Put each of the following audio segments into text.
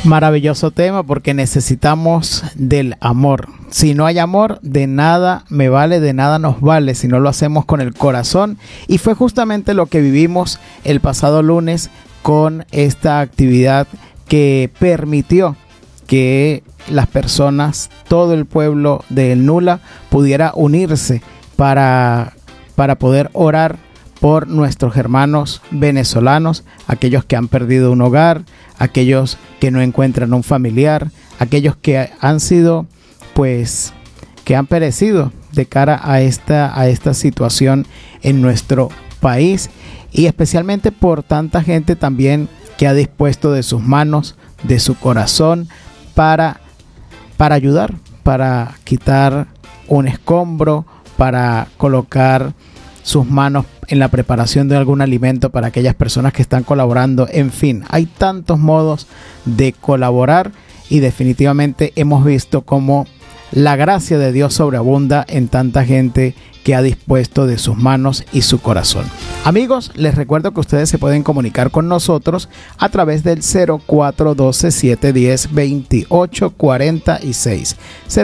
Maravilloso tema porque necesitamos del amor. Si no hay amor, de nada me vale, de nada nos vale si no lo hacemos con el corazón. Y fue justamente lo que vivimos el pasado lunes con esta actividad que permitió que las personas, todo el pueblo de El Nula pudiera unirse para poder orar por nuestros hermanos venezolanos, aquellos que han perdido un hogar, aquellos que no encuentran un familiar, aquellos que han sido, pues, que han perecido de cara a esta situación en nuestro país, y especialmente por tanta gente también que ha dispuesto de sus manos, de su corazón, para ayudar, para quitar un escombro, para colocar sus manos en la preparación de algún alimento para aquellas personas que están colaborando. En fin, hay tantos modos de colaborar y definitivamente hemos visto cómo la gracia de Dios sobreabunda en tanta gente que ha dispuesto de sus manos y su corazón. Amigos, les recuerdo que ustedes se pueden comunicar con nosotros a través del 0412-710-2846.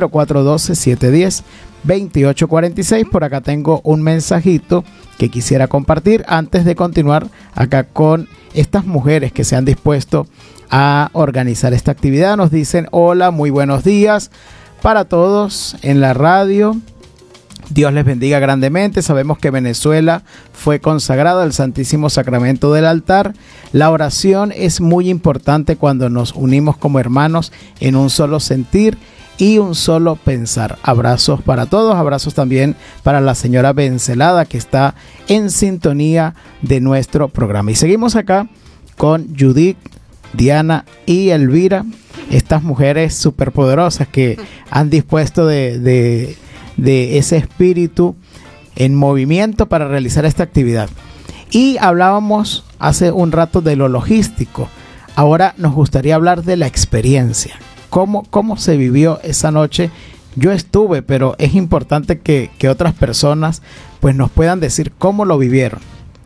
0412-710-2846. Por acá tengo un mensajito que quisiera compartir antes de continuar acá con estas mujeres que se han dispuesto a organizar esta actividad. Nos dicen: hola, muy buenos días para todos en la radio. Dios les bendiga grandemente. Sabemos que Venezuela fue consagrada al Santísimo Sacramento del altar. La oración es muy importante cuando nos unimos como hermanos en un solo sentir y un solo pensar. Abrazos para todos, abrazos también para la señora Bencelada, que está en sintonía de nuestro programa. Y seguimos acá con Judith, Diana y Elvira, estas mujeres superpoderosas que han dispuesto de ese espíritu en movimiento para realizar esta actividad. Y hablábamos hace un rato de lo logístico. Ahora nos gustaría hablar de la experiencia. ¿Cómo se vivió esa noche? Yo estuve, pero es importante que otras personas pues nos puedan decir cómo lo vivieron.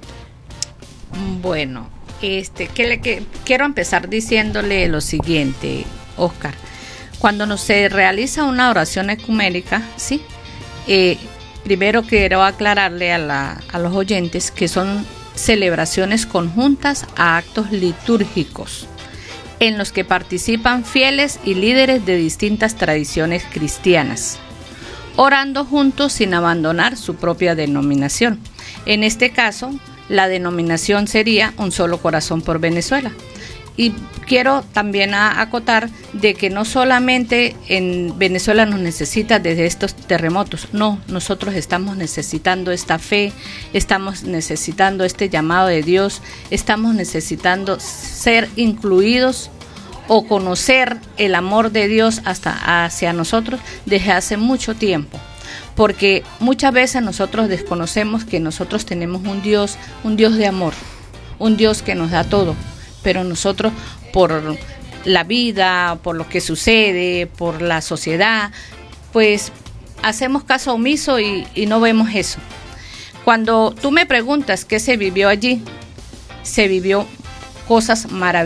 Bueno, quiero empezar diciéndole lo siguiente, Oscar. Cuando se realiza una oración ecuménica, ¿sí? Primero quiero aclararle a los oyentes que son celebraciones conjuntas a actos litúrgicos en los que participan fieles y líderes de distintas tradiciones cristianas, orando juntos sin abandonar su propia denominación. En este caso, la denominación sería Un Solo Corazón por Venezuela. Y quiero también acotar de que no solamente en Venezuela nos necesita desde estos terremotos, no, nosotros estamos necesitando esta fe, estamos necesitando este llamado de Dios, estamos necesitando ser incluidos o conocer el amor de Dios hacia nosotros desde hace mucho tiempo. Porque muchas veces nosotros desconocemos que nosotros tenemos un Dios de amor, un Dios que nos da todo. Pero nosotros, por la vida, por lo que sucede, por la sociedad, pues hacemos caso omiso y no vemos eso. Cuando tú me preguntas qué se vivió allí, se vivió cosas maravillosas.